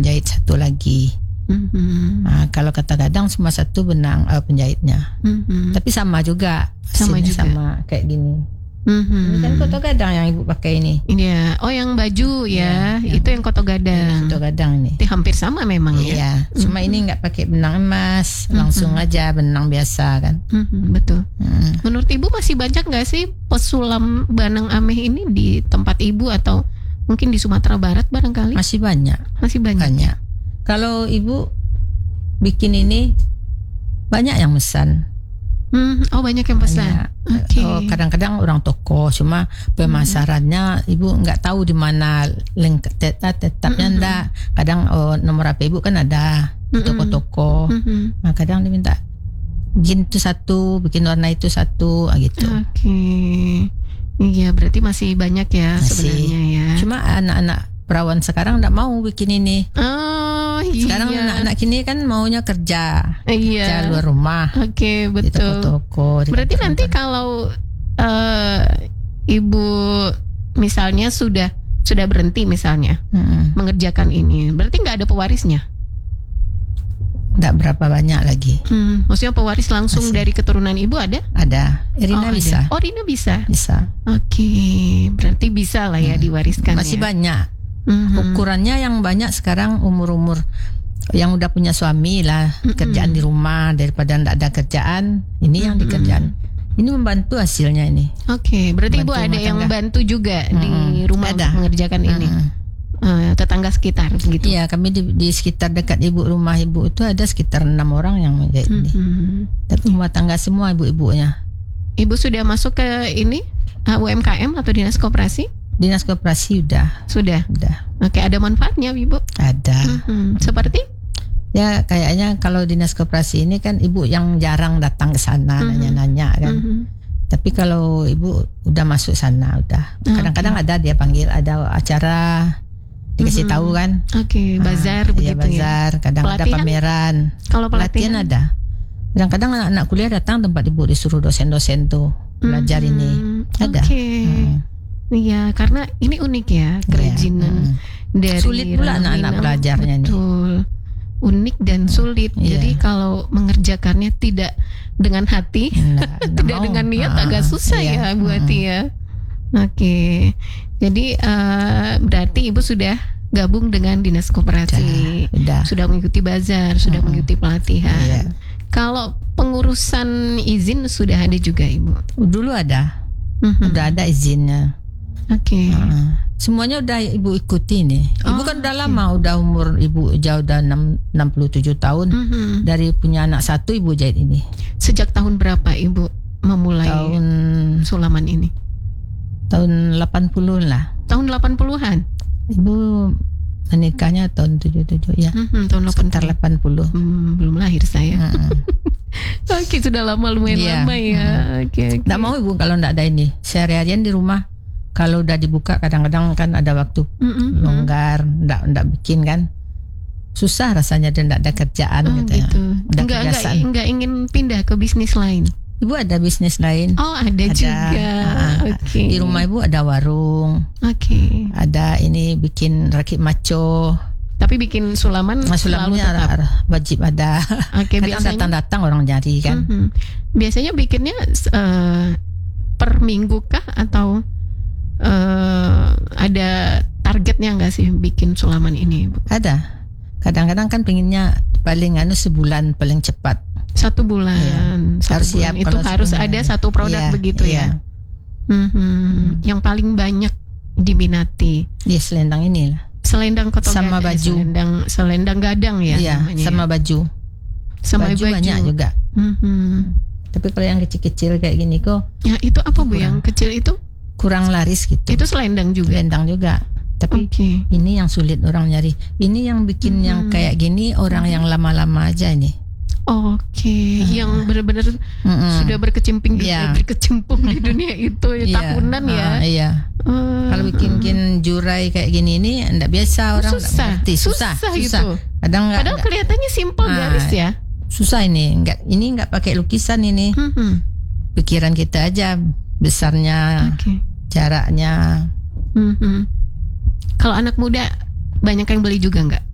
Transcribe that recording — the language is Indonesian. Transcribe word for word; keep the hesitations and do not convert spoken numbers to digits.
penjahit satu lagi. Mm-hmm. Nah, kalau kata gadang cuma satu benang uh, penjahitnya. Mm-hmm. Tapi sama juga. Sama Sini juga. sama kayak gini. Mm-hmm. Ini kan koto gadang yang ibu pakai ini. Iya. Oh, yang baju ya, Ya, itu yang koto gadang. Koto gadang ini. Itu hampir sama memang ya. Iya. Cuma Mm-hmm. ini nggak pakai benang emas, langsung Mm-hmm. aja benang biasa kan. Mm-hmm, betul. Hmm. Menurut ibu masih banyak nggak sih pesulam benang ameh ini di tempat ibu atau mungkin di Sumatera Barat barangkali? Masih banyak. Masih banyak. Banyak. Kalau ibu bikin ini banyak yang pesan. Hmm, oh banyak yang pesan. Banyak. Oke. Oh, kadang-kadang orang toko, cuma pemasarannya ibu nggak tahu di mana lengkap tetap tetapnya Mm-mm. ndak. Kadang oh, nomor H P ibu kan ada di Mm-mm. toko-toko. Mhm. Nah, kadang dia minta bikin itu satu, bikin warna itu satu, ah, gitu. Oke. Iya, berarti masih banyak ya Masih. sebenarnya ya. Cuma anak-anak perawan sekarang nggak mau bikin ini. Oh, iya. Sekarang anak-anak kini kan maunya kerja, Iya. kerja luar rumah, Oke, di betul. toko-toko. di Berarti kantor-kantor. nanti kalau eh, ibu misalnya sudah sudah berhenti misalnya Mm-mm. mengerjakan ini, berarti nggak ada pewarisnya? nggak berapa banyak lagi. Hmm, maksudnya pewaris langsung Masih. dari keturunan ibu ada? Ada, Irina Oh, bisa, ada. Oh, Rina bisa. bisa. Oke, berarti bisa lah ya Hmm. diwariskan. Masih ya. banyak. Mhm. Ukurannya yang banyak sekarang umur-umur yang udah punya suami lah, Mm-mm. kerjaan di rumah daripada ndak ada kerjaan. Ini yang Mm-mm. dikerjaan. Ini membantu hasilnya ini. Oke, berarti ibu Bantu ada rumah yang tangga. bantu juga di Mm-mm. rumah Ada. untuk mengerjakan ini. Mm-mm. Eh, tetangga sekitar gitu. Iya, kami di, di sekitar dekat ibu rumah ibu itu ada sekitar enam orang yang menjahit ini. Mhm. Tapi rumah tangga semua ibu-ibunya. Ibu sudah masuk ke ini uh, U M K M atau dinas koperasi? Dinas koperasi udah, Sudah. udah Oke, ada manfaatnya, Ibu. ada. Mhm. Seperti? Ya kayaknya kalau dinas koperasi ini kan ibu yang jarang datang ke sana Mhm. nanya-nanya kan. Mhm. Tapi kalau ibu udah masuk sana udah. Kadang-kadang ada dia panggil ada acara dikasih Mhm. tahu kan. Oke, bazar Ah, begitu iya, bazar, kadang ada Pelatihan? pameran. Kalau Pelatihan pelatihan, ada. Kadang-kadang anak-anak kuliah datang tempat ibu disuruh dosen-dosen tuh belajar Mhm. ini. Ada. Oke. Hmm. Iya, karena ini unik ya, kerajinan Iya, hmm. dari Sulit pula Ranginang. anak-anak belajarnya nih. Betul. Unik dan sulit. Iya. Jadi kalau mengerjakannya tidak dengan hati, Nggak- nggak tidak mau. dengan niat Ah, agak susah iya. ya Bu Hmm. Ati ya. Oke. Jadi eh, berarti Ibu sudah gabung dengan Dinas Koperasi. Udah. Sudah mengikuti bazar, sudah Hmm. mengikuti pelatihan. Iya. Kalau pengurusan izin sudah ada juga Ibu. Dulu ada. Mhm. Udah ada izinnya. Oke. Heeh. Semuanya udah ibu ikuti nih. Ibu Oh, kan udah oke. lama, udah umur ibu jauh udah enam, enam puluh tujuh tahun. Mhm. Dari punya anak satu ibu jahit ini. Sejak tahun berapa Ibu memulai Tahun sulaman ini? tahun delapan puluh lah. Tahun delapan puluhan. Ibu menikahnya tahun tujuh puluh tujuh ya. Mhm, tahun Sekitar delapan puluh. delapan puluh. Hmm, belum lahir saya. Heeh. Oke, sudah lama lumayan Iya. lama ya. Oke, oke. Nggak mau ibu kalau nggak ada ini. Sehari-harian di rumah. Kalau udah dibuka kadang-kadang kan ada waktu Mm-mm. longgar, nggak nggak bikin kan. Susah rasanya dan nggak ada kerjaan Oh, gitu ya. gitu. Udah Enggak, enggak, kebiasaan. enggak ingin pindah ke bisnis lain. Ibu ada bisnis lain. Oh, ada, Ada. juga. Ah, Oke. Di rumah ibu ada warung, Oke. ada ini bikin rakit maco. Tapi bikin sulaman Mas selalu Sulamnya tetap. ar- wajib ada. Oke, Kadang biasanya. datang-datang orang nyari kan. Mhm. Biasanya bikinnya eh, per minggu kah atau eh, ada targetnya nggak sih bikin sulaman ini, Bu? Ada. Kadang-kadang kan pengennya paling anu sebulan paling cepat. Satu bulan, Iya. satu Harus bulan siap itu kalau harus sebulan. ada satu produk Iya, begitu iya. ya. Mhm. Yang paling banyak diminati Di selendang ini lah. selendang kotor Sama gadang, baju. selendang selendang gadang ya. Iya, namanya sama ya? baju. sama baju, banyak juga. Mhm. Tapi kalau yang kecil-kecil kayak gini kok Ya itu apa Bu Kurang. yang kecil itu? kurang laris gitu. Itu selendang juga. Selendang juga. Tapi Oke. ini yang sulit orang nyari. Ini yang bikin Mhm. yang kayak gini orang yang lama-lama aja ini. Oke, yang benar-benar Mm-mm. sudah berkecimpung di, Iya. berkecimpung di dunia itu ya, Iya. tahunan ya. Ah, iya. Eh, Kalau bikin-bikin jurai kayak gini ini enggak biasa orang nggak susah, mengerti. Susah, susah, susah. itu. Kadang enggak, Padahal kelihatannya simpel Ah. garis ya. susah ini. Enggak, ini enggak pakai lukisan ini. Mhm. Pikiran kita aja besarnya, Oke. jaraknya. Mhm. Kalau anak muda banyak yang beli juga nggak?